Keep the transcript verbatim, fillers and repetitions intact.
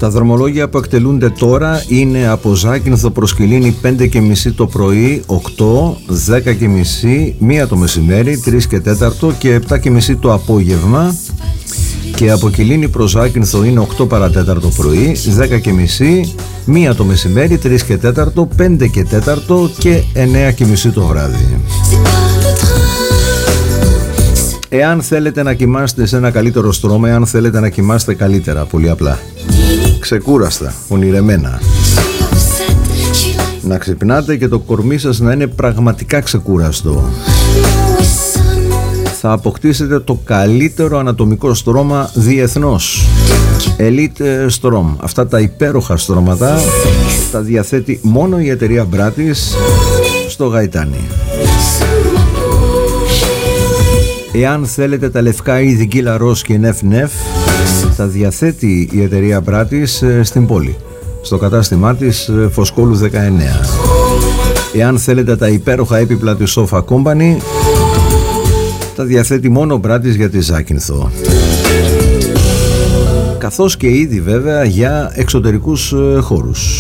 Τα δρομολόγια που εκτελούνται τώρα είναι από Ζάκυνθο προς Κιλίνη πέντε και μισή το πρωί, οκτώ, δέκα και μισή, μία το μεσημέρι, τρεις και τέταρτο και επτά και μισή το απόγευμα. Και από Κιλίνη προς Ζάκυνθο είναι οκτώ παρατέταρτο πρωί, δέκα και μισή, μία το μεσημέρι, τρεις και τέταρτο, πέντε και τέταρτο και εννέα και μισή το βράδυ. Εάν θέλετε να κοιμάστε σε ένα καλύτερο στρώμα, εάν θέλετε να κοιμάστε καλύτερα, πολύ απλά, ξεκούραστα, ονειρεμένα, να ξυπνάτε και το κορμί σας να είναι πραγματικά ξεκούραστο, θα αποκτήσετε το καλύτερο ανατομικό στρώμα διεθνώς. Elite Strom. Αυτά τα υπέροχα στρώματα τα διαθέτει μόνο η εταιρεία Μπράτης στο Γαϊτάνι. Εάν θέλετε τα λευκά είδη Γκίλα Ροζ και Νεφ Νεφ, τα διαθέτει η εταιρεία Μπράτης στην πόλη, στο κατάστημά της Φωσκόλου δεκαεννέα. Εάν θέλετε τα υπέροχα έπιπλα της Sofa Company, τα διαθέτει μόνο ο Μπράτης για τη Ζάκυνθο. Καθώς και ήδη βέβαια για εξωτερικούς χώρους.